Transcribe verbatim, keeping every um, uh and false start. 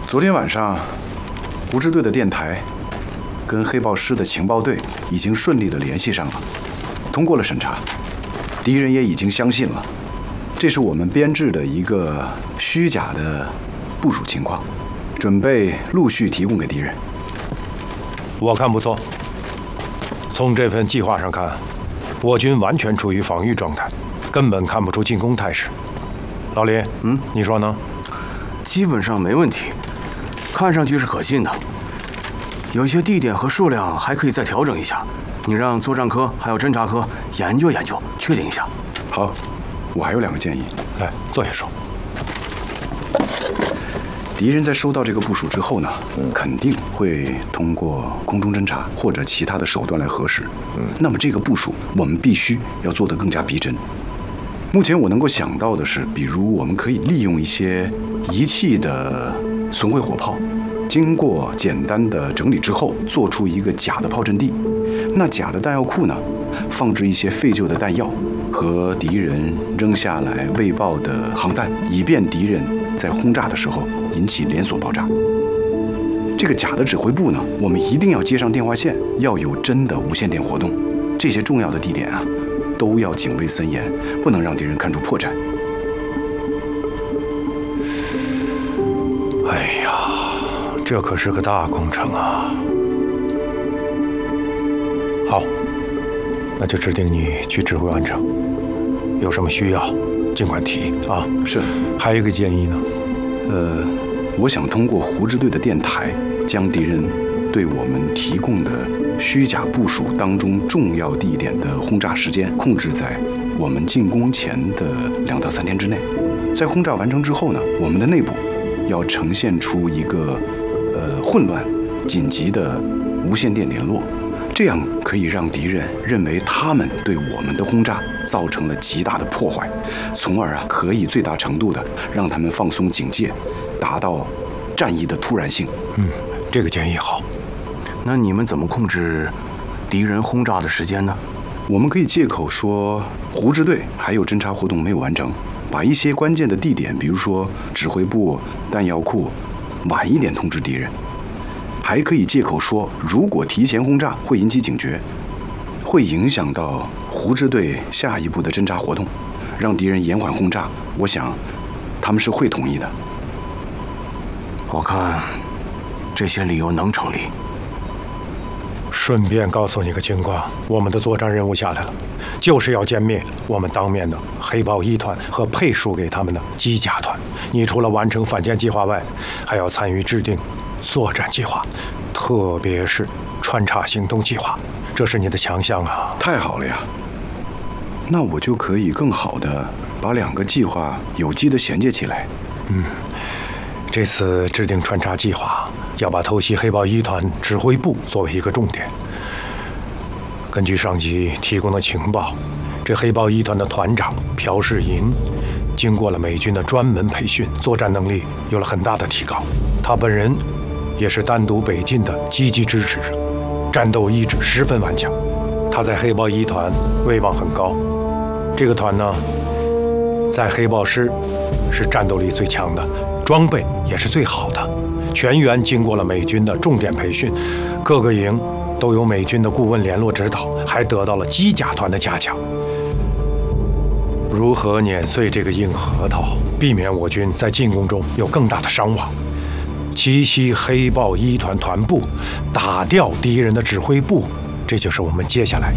昨天晚上，胡支队的电台跟黑豹师的情报队已经顺利的联系上了，通过了审查，敌人也已经相信了，这是我们编制的一个虚假的部署情况，准备陆续提供给敌人。 我看不错。从这份计划上看，我军完全处于防御状态，根本看不出进攻态势。老林，嗯，你说呢？ 基本上没问题，看上去是可信的。有些地点和数量还可以再调整一下，你让作战科还有侦察科研究研究，确定一下。 好，我还有两个建议。 来，坐下说。 敌人在收到这个部署之后呢，肯定会通过空中侦察或者其他的手段来核实。那么这个部署我们必须要做得更加逼真。目前我能够想到的是，比如我们可以利用一些仪器的损毁火炮，经过简单的整理之后，做出一个假的炮阵地。那假的弹药库呢，放置一些废旧的弹药和敌人扔下来未爆的航弹，以便敌人在轰炸的时候引起连锁爆炸。这个假的指挥部呢，我们一定要接上电话线，要有真的无线电活动。这些重要的地点啊，都要警卫森严，不能让敌人看出破绽。 哎呀，这可是个大工程啊！好，那就指定你去指挥完成。有什么需要，尽管提啊。 是。 还有一个建议呢， 呃，我想通过胡支队的电台，将敌人对我们提供的虚假部署当中重要地点的轰炸时间控制在我们进攻前的两到三天之内。在轰炸完成之后呢，我们的内部要呈现出一个呃混乱、紧急的无线电联络，这样可以让敌人认为他们对我们的轰炸造成了极大的破坏，从而啊可以最大程度的让他们放松警戒，达到战役的突然性。 嗯，这个建议好。 那你们怎么控制敌人轰炸的时间呢？ 我们可以借口说胡支队还有侦察活动没有完成，把一些关键的地点，比如说指挥部、弹药库，晚一点通知敌人。还可以借口说，如果提前轰炸会引起警觉，会影响到胡支队下一步的侦察活动，让敌人延缓轰炸。我想，他们是会同意的。 我看这些理由能成立。 顺便告诉你个情况，我们的作战任务下来了，就是要歼灭我们当面的黑豹一团和配属给他们的机甲团。你除了完成反歼计划外，还要参与制定作战计划，特别是穿插行动计划，这是你的强项啊！ 太好了呀，那我就可以更好的把两个计划有机的衔接起来。 嗯，这次制定穿插计划，要把偷袭黑豹一团指挥部作为一个重点。根据上级提供的情报，这黑豹一团的团长朴世银经过了美军的专门培训，作战能力有了很大的提高。他本人也是单独北进的积极支持者，战斗意志十分顽强。他在黑豹一团威望很高，这个团呢，在黑豹师是战斗力最强的，装备也是最好的，全员经过了美军的重点培训，各个营都有美军的顾问联络指导，还得到了机甲团的加强。如何碾碎这个硬核桃，避免我军在进攻中有更大的伤亡？奇袭黑豹一团团部，打掉敌人的指挥部，这就是我们接下来要